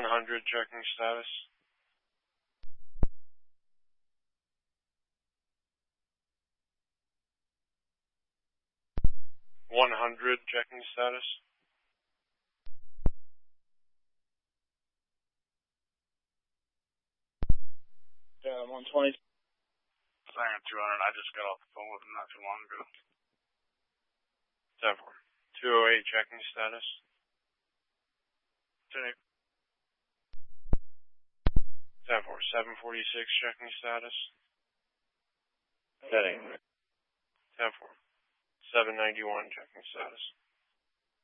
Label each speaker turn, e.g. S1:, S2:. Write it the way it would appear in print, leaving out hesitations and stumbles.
S1: 100 checking status. 100 checking status.
S2: Yeah, I'm on 20.
S3: Siren 200, I just got off the phone with him not too long ago.
S1: 10-4. 208 checking status.
S3: 10-8.
S1: 10-4. 746 checking status.
S2: 10-8.
S1: 10-4. 791 checking status.